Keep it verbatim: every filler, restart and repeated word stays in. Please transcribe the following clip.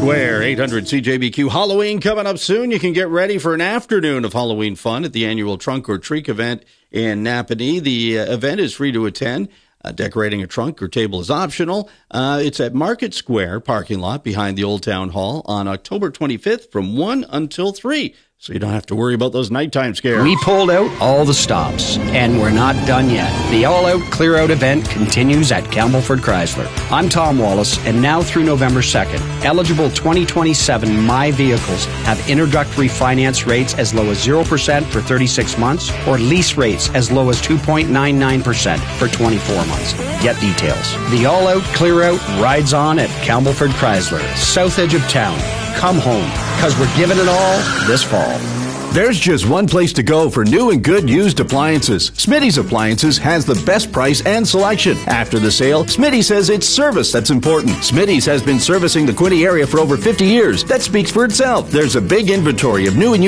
Square, eight hundred C J B Q. Halloween coming up soon. You can get ready for an afternoon of Halloween fun at the annual Trunk or Treat event in Napanee. The uh, event is free to attend. Uh, decorating a trunk or table is optional. Uh, it's at Market Square parking lot behind the Old Town Hall on October twenty-fifth from one until three. So you don't have to worry about those nighttime scares. We pulled out all the stops, and we're not done yet. The all-out clear-out event continues at Campbellford Chrysler. I'm Tom Wallace, and now through November second, eligible twenty twenty-seven My Vehicles have introductory finance rates as low as zero percent for thirty-six months or lease rates as low as two point nine nine percent for twenty-four months. Get details. The all-out clear-out rides on at Campbellford Chrysler, south edge of town. Come home, because we're giving it all this fall. There's just one place to go for new and good used appliances. Smitty's Appliances has the best price and selection. After the sale, Smitty says it's service that's important. Smitty's has been servicing the Quinte area for over fifty years. That speaks for itself. There's a big inventory of new and